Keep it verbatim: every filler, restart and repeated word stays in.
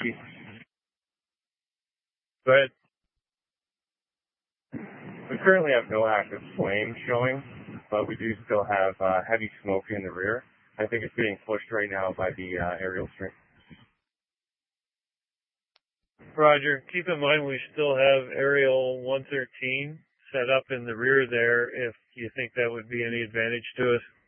Whiskey. But we currently have no active flame showing, but we do still have uh, heavy smoke in the rear. I think it's being pushed right now by the uh, aerial stream. Roger, keep in mind we still have aerial one thirteen set up in the rear there if you think that would be any advantage to us.